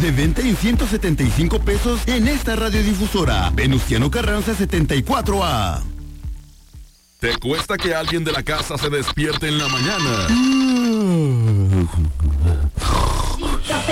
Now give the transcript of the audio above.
de venta en 175 pesos en esta radiodifusora. Venustiano Carranza 74A. ¿Te cuesta que alguien de la casa se despierte en la mañana?